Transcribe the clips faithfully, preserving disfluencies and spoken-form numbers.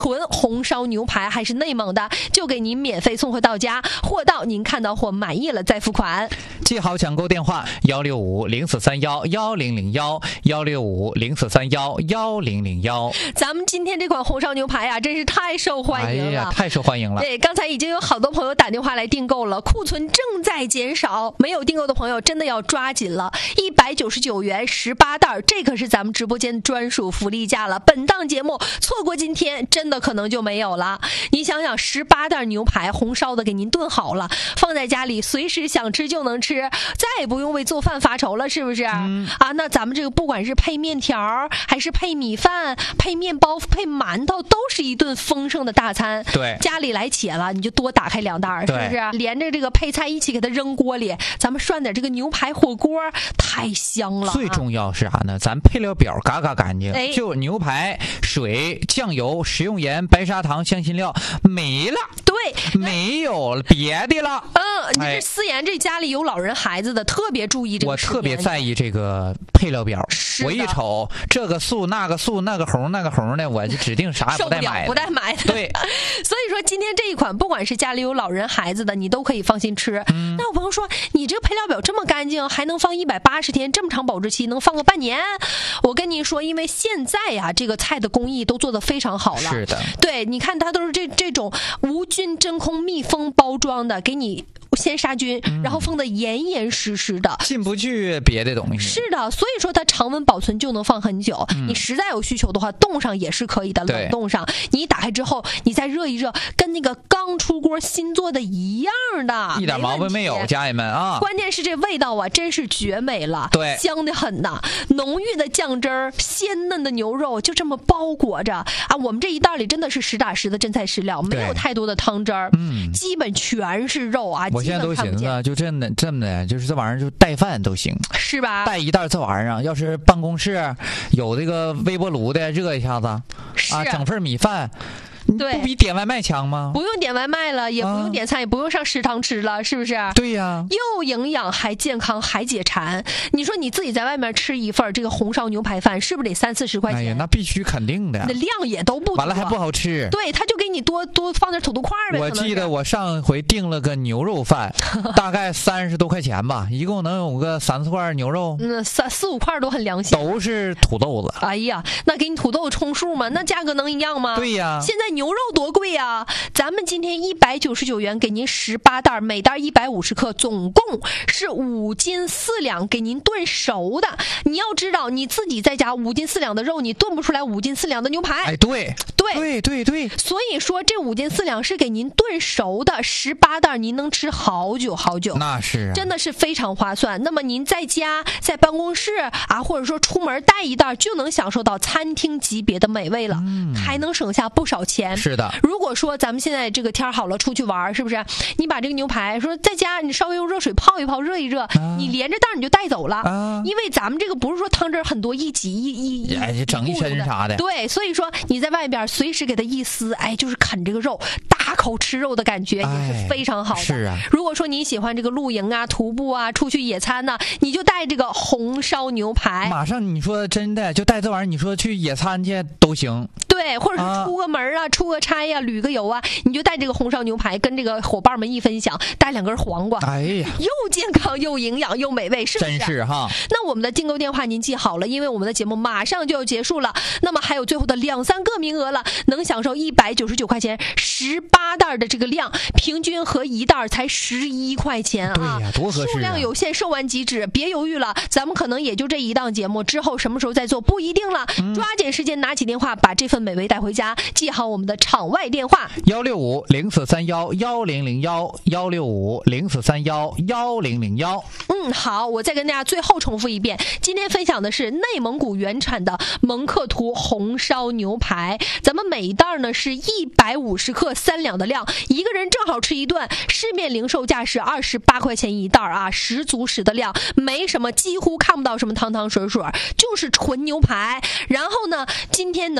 纯红烧牛排还是内蒙的，就给您免费送回到家，货到您看到货满意了再付款。 记好抢购电话：幺六五零四三幺幺零零幺幺六五零四三幺幺零零幺。 咱们今天这款红烧牛排啊，真是太受欢迎了， 哎呀，太受欢迎了。 对，刚才已经有好多朋友打电话来订购了，库存正在减少，没有订购的朋友真的要抓紧了。一百九十九元十八袋，这可是咱们直播间专属福利价了。本档节目错过今天，真的可能就没有了。你想想，十八袋牛排红烧的给您炖好了，放在家里随时想吃就能吃，再也不用为做饭发愁了，是不是？嗯、啊，那咱们这个不管是配面条，还是配米饭、配面包、配馒头，都是一顿丰盛的大餐。 对， 家里来且了，你就多打开两袋，是不是？连着这个配菜一起给它扔锅里，咱们涮点这个牛排火锅，太香了、啊。 最重要是啥呢？咱配料表嘎嘎干净， 哎、 就牛排、水、酱油、食用盐、白砂糖、香辛料没了， 对， 没有了别的了。 嗯，你这思妍这家里有老人孩子的，特别注意这个。 我特别在意这个配料表，我一瞅这个素那个素那个红那个红的，我就指定啥也不带买的， 不带买的。 对， 所以说今天这一款，不管是家里有老人孩子的，你都可以放心吃。嗯、那有朋友说，你这个配料表这么干净，还能放一百八十天，这么长保质期，能放个半年？我跟您说，因为现在呀、啊，这个菜的工艺都做得非常好了。 是的， 对，你看它都是这这种无菌真空密封包装的，给你先杀菌， 嗯、 然后封得严严实实的， 进不去别的东西。 是的，所以说它常温保存就能放很久。嗯、你实在有需求的话，冻上也是可以的，冷冻上。你一打开之后，你再热一热，跟那个刚出锅新做的一样的， 一点毛病没有，家人们啊！ 关键是这味道啊，真是绝美了， 对， 香得很呐，浓郁的酱汁儿，鲜嫩的牛肉，就这么包裹着啊。我们这一袋里真的是实打实的真材实料，没有太多的汤汁儿，嗯，基本全是肉啊。 我现在都寻思，就这么这么的，就是这玩意儿就带饭都行， 是吧？ 带一袋这玩意儿啊，要是办公室有这个微波炉的，热一下子啊，整份米饭。 对， 不比点外卖强吗？ 不用点外卖了，也不用点菜，啊、也不用上食堂吃了，是不是？ 对呀， 又营养还健康还解馋。你说你自己在外面吃一份这个红烧牛排饭，是不是得三四十块钱？ 哎呀，那必须肯定的。 那量也都不多， 完了还不好吃。 对，他就给你多多放点土豆块呗。 我记得我上回订了个牛肉饭，大概三十多块钱吧，一共能有个三四块牛肉。 嗯，三四五块都很良心。 都是土豆子。 哎呀，那给你土豆充数吗？那价格能一样吗？ 对呀。 现在牛肉多贵呀！咱们今天一百九十九元给您十八袋，每袋一百五十克，总共是五斤四两，给您炖熟的。你要知道，你自己在家五斤四两的肉，你炖不出来五斤四两的牛排。 哎，对对对对对。 所以说，这五斤四两是给您炖熟的，十八袋您能吃好久好久。 那是、啊， 真的是非常划算。那么您在家、在办公室啊，或者说出门带一袋，就能享受到餐厅级别的美味了，嗯、还能省下不少钱。 是的， 如果说咱们现在这个天好了，出去玩，是不是？你把这个牛排说在家，你稍微用热水泡一泡，热一热，啊、你连着袋你就带走了。啊、因为咱们这个不是说汤汁很多一挤一一一， 哎，整一身啥的。 对，所以说你在外边随时给它一撕，哎，就是啃这个肉，大口吃肉的感觉也是非常好的。哎、 是啊。 如果说你喜欢这个露营啊、徒步啊、出去野餐呐、啊，你就带这个红烧牛排。 马上你说真的就带这玩意儿，你说去野餐去都行。 对，或者是出个门啊、啊出个差呀、啊、旅个游啊，你就带这个红烧牛排，跟这个伙伴们一分享，带两根黄瓜， 哎呀， 又健康又营养又美味，是不是？ 真是哈。 那我们的订购电话您记好了，因为我们的节目马上就要结束了，那么还有最后的两三个名额了，能享受一百九十九块钱十八袋的这个量，平均和一袋才十一块钱啊！ 对呀，多合适、啊！ 数量有限，售完即止，别犹豫了，咱们可能也就这一档节目，之后什么时候再做不一定了，嗯、抓紧时间拿起电话，把这份美味带回家。记好我们的场外电话： 幺六五零四三幺幺零零幺幺六五零四三幺幺零零幺。 嗯，好，我再跟大家最后重复一遍，今天分享的是内蒙古原产的蒙克图红烧牛排，咱们每一袋呢是一百五十克，三两的量，一个人正好吃一顿，市面零售价是二十八块钱一袋啊，十足十的量，没什么，几乎看不到什么汤汤水水，就是纯牛排。然后呢，今天能给您做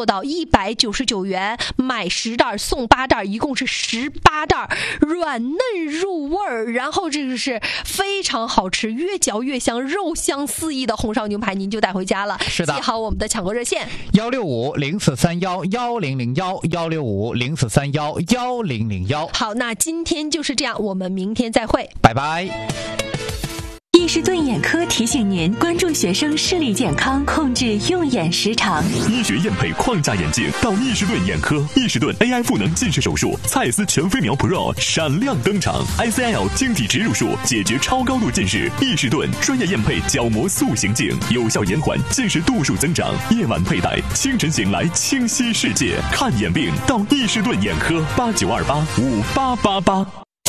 做到一百九十九元买十袋送八袋，一共是十八袋，软嫩入味儿，然后这个是非常好吃，越嚼越香，肉香四溢的红烧牛排您就带回家了。 是的， 记好我们的抢购热线幺六五零四三幺幺零零幺幺六五零四三幺幺零零幺。 好，那今天就是这样，我们明天再会， 拜拜。 易士顿眼科提醒您关注学生视力健康，控制用眼时长。 医学验配框架眼镜到易士顿眼科，易士顿 A I 赋能近视手术，蔡司全飞秒 Pro 闪亮登场 ，I C L 晶体植入术解决超高度近视，易士顿专业验配角膜塑形镜，有效延缓近视度数增长。夜晚佩戴，清晨醒来清晰世界。看眼病到易士顿眼科，八九二八五八八八。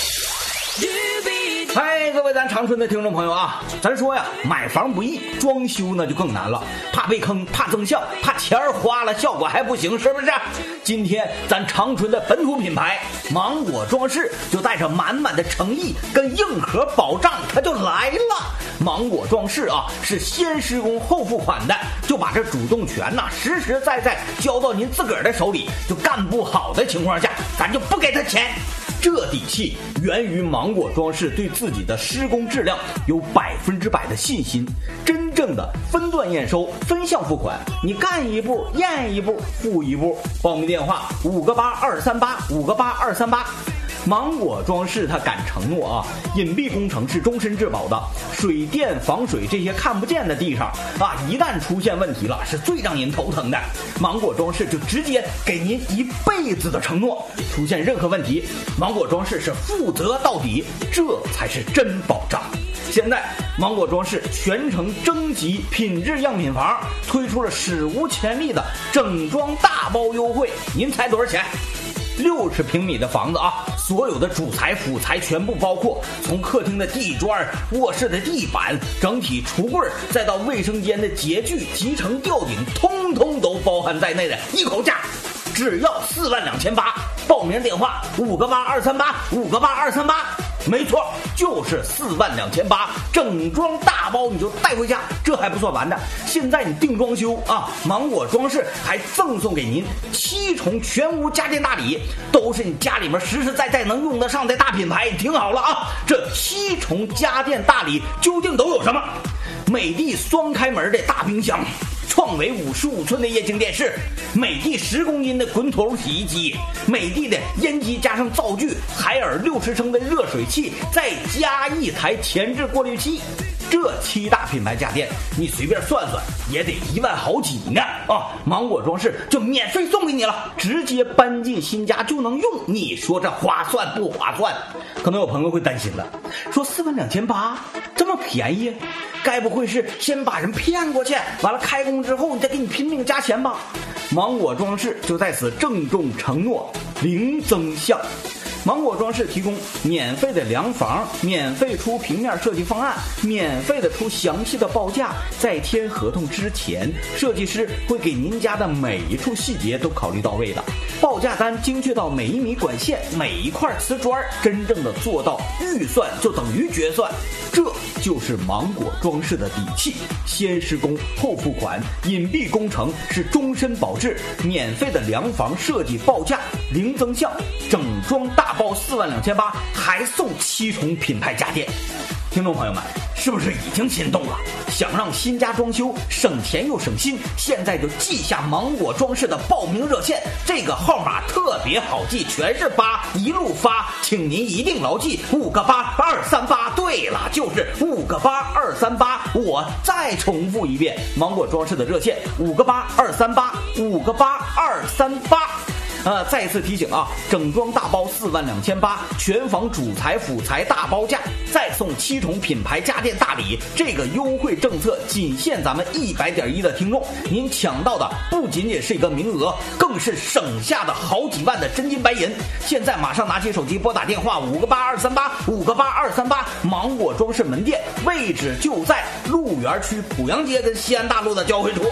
嗨，各位咱长春的听众朋友啊，咱说呀，买房不易，装修呢就更难了，怕被坑，怕增效，怕钱儿花了效果还不行，是不是？今天咱长春的本土品牌芒果装饰就带着满满的诚意跟硬核保障，它就来了。芒果装饰啊，是先施工后付款的，就把这主动权呐、啊、实实在在交到您自个儿的手里，就干不好的情况下，咱就不给他钱。这底气源于芒果装饰对自己的施工质量有百分之百的信心，真正的分段验收、分项付款，你干一步验一步付一步。报名电话五个八二三八五个八二三八。芒果装饰它敢承诺啊，隐蔽工程是终身质保的，水电防水这些看不见的地方啊，一旦出现问题了，是最让人头疼的。芒果装饰就直接给您一辈子的承诺，出现任何问题，芒果装饰是负责到底，这才是真保障。现在芒果装饰全程征集品质样品房，推出了史无前例的整装大包优惠，您猜多少钱？六十平米的房子啊，所有的主材辅材全部包括，从客厅的地砖、卧室的地板、整体橱柜，再到卫生间的洁具、集成吊顶，通通都包含在内的一口价，只要四万两千八。报名电话五个八二三八五个八二三八。没错，就是四万两千八，整装大包你就带回家，这还不算完的。现在你定装修啊，芒果装饰还赠送给您七重全屋家电大礼，都是你家里面实实在在能用得上的大品牌。你听好了啊，这七重家电大礼究竟都有什么？美的双开门的大冰箱，创维五十五寸的液晶电视，美的十公斤的滚筒洗衣机，美的的烟机加上灶具，海尔六十升的热水器，再加一台前置过滤器。这七大品牌家电，你随便算算也得一万好几呢啊！芒果装饰就免费送给你了，直接搬进新家就能用，你说这划算不划算？可能有朋友会担心了，说四万两千八这么便宜，该不会是先把人骗过去，完了开工之后你再给你拼命加钱吧？芒果装饰就在此郑重承诺，零增项。芒果装饰提供免费的量房，免费出平面设计方案，免费的出详细的报价。在签合同之前，设计师会给您家的每一处细节都考虑到位的，报价单精确到每一米管线、每一块瓷砖，真正的做到预算就等于决算。这就是芒果装饰的底气，先施工后付款，隐蔽工程是终身保质，免费的量房设计报价零增项，整装大包四万两千八，还送七重品牌家电。听众朋友们，是不是已经心动了？想让新家装修省钱又省心，现在就记下芒果装饰的报名热线，这个号码特别好记，全是八，一路发，请您一定牢记五个八二三八。对了，就是五个八二三八。我再重复一遍，芒果装饰的热线五个八二三八，五个八二三八。呃，再次提醒啊，整装大包四万两千八，全房主材辅材大包价，再送七重品牌家电大礼。这个优惠政策仅限咱们一百点一的听众，您抢到的不仅仅是一个名额，更是省下的好几万的真金白银。现在马上拿起手机拨打电话五个八二三八五个八二三八，芒果装饰门店位置就在鹿园区濮阳街跟西安大路的交汇处。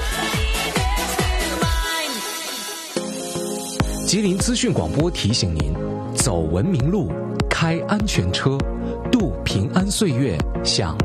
吉林资讯广播提醒您：走文明路，开安全车，度平安岁月，享